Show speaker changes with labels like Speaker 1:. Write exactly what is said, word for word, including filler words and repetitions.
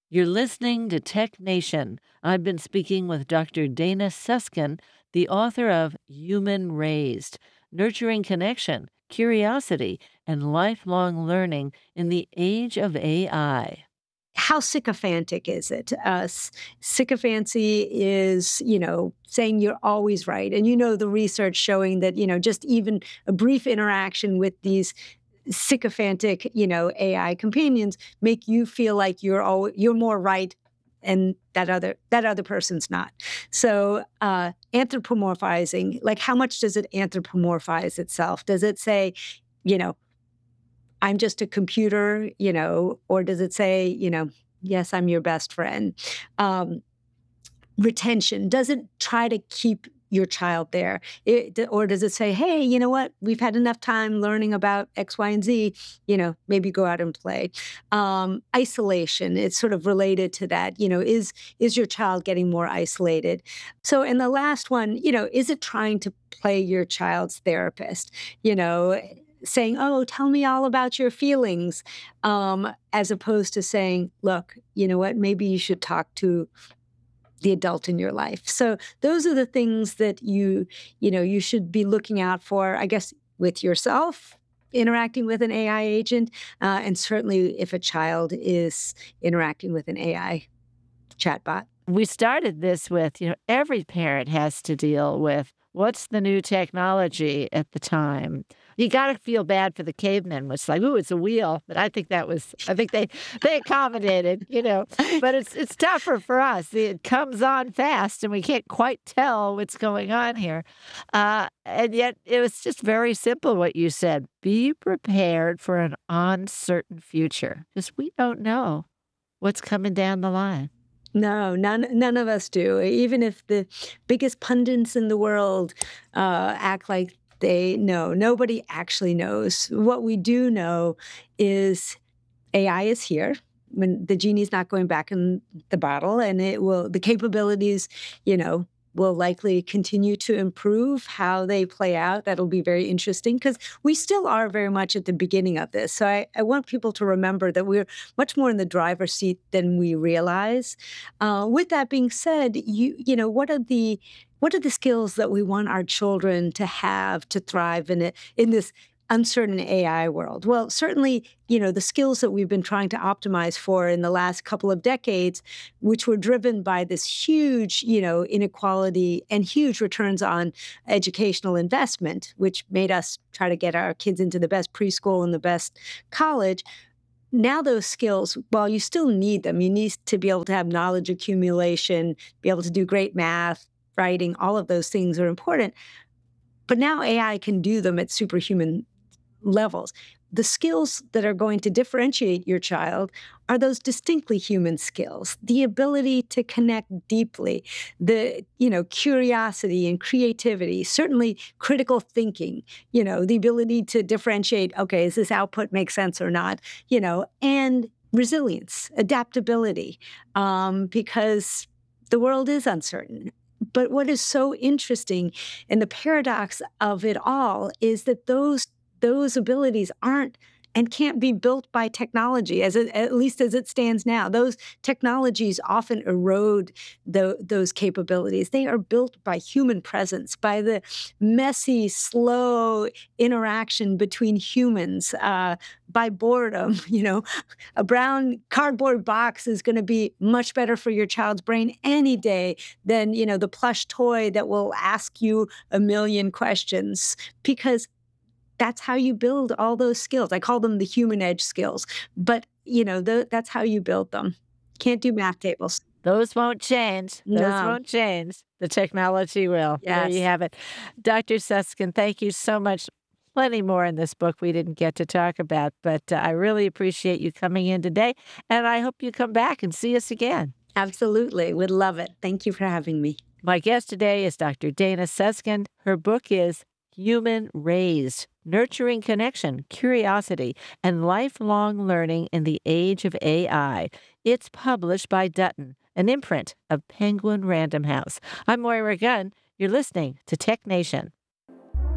Speaker 1: You're listening to Tech Nation. I've been speaking with Doctor Dana Susskind, the author of Human Raised, Nurturing Connection, Curiosity, and Lifelong Learning in the Age of A I.
Speaker 2: How sycophantic is it? Uh, s- sycophancy is, you know, saying you're always right. And you know, the research showing that, you know, just even a brief interaction with these sycophantic, you know, A I companions make you feel like you're all, you're more right and that other that other person's not. So uh, anthropomorphizing, like how much does it anthropomorphize itself? Does it say, you know, I'm just a computer, you know, or does it say, you know, yes, I'm your best friend? Um, retention, does it try to keep your child there? It, or does it say, hey, you know what, we've had enough time learning about X, Y, and Z, you know, maybe go out and play. Um, isolation, it's sort of related to that, you know, is, is your child getting more isolated? So, and the last one, you know, is it trying to play your child's therapist? You know, saying, oh, tell me all about your feelings, um, as opposed to saying, look, you know what, maybe you should talk to the adult in your life. So those are the things that you, you know, you should be looking out for, I guess, with yourself, interacting with an A I agent, uh, and certainly if a child is interacting with an A I chatbot.
Speaker 1: We started this with, you know, every parent has to deal with what's the new technology at the time. You got to feel bad for the cavemen, which like, ooh, it's a wheel. But I think that was, I think they they accommodated, you know. But it's it's tougher for us. It comes on fast, and we can't quite tell what's going on here. Uh, and yet, it was just very simple what you said. Be prepared for an uncertain future, because we don't know what's coming down the line.
Speaker 2: No, none none of us do. Even if the biggest pundits in the world uh, act like they know, nobody actually knows. What we do know is A I is here. When the genie's not going back in the bottle, and it will, the capabilities, you know, will likely continue to improve. How they play out, that'll be very interesting, because we still are very much at the beginning of this. So I, I want people to remember that we're much more in the driver's seat than we realize. Uh, with that being said, you you know, what are the what are the skills that we want our children to have to thrive in it, in this uncertain A I world? Well, certainly, you know, the skills that we've been trying to optimize for in the last couple of decades, which were driven by this huge, you know, inequality and huge returns on educational investment, which made us try to get our kids into the best preschool and the best college. Now those skills, while you still need them, you need to be able to have knowledge accumulation, be able to do great math, writing, all of those things are important. But now A I can do them at superhuman levels. The skills that are going to differentiate your child are those distinctly human skills, the ability to connect deeply, the, you know, curiosity and creativity, certainly critical thinking, you know, the ability to differentiate, okay, does this output make sense or not, you know, and resilience, adaptability, um, because the world is uncertain. But what is so interesting, and the paradox of it all, is that those those abilities aren't and can't be built by technology, as it, at least as it stands now. Those technologies often erode the, those capabilities. They are built by human presence, by the messy, slow interaction between humans, uh, by boredom. You know, a brown cardboard box is going to be much better for your child's brain any day than, you know, the plush toy that will ask you a million questions, because that's how you build all those skills. I call them the human edge skills, but you know, the, that's how you build them. Can't do math tables.
Speaker 1: Those won't change. Those
Speaker 2: No.
Speaker 1: won't change. The technology will.
Speaker 2: Yes.
Speaker 1: There you have it. Doctor Susskind, thank you so much. Plenty more in this book we didn't get to talk about, but uh, I really appreciate you coming in today, and I hope you come back and see us again.
Speaker 2: Absolutely. Would love it. Thank you for having me.
Speaker 1: My guest today is Doctor Dana Susskind. Her book is Human Raised, Nurturing Connection, Curiosity, and Lifelong Learning in the Age of A I. It's published by Dutton, an imprint of Penguin Random House. I'm Moira Gunn. You're listening to Tech Nation.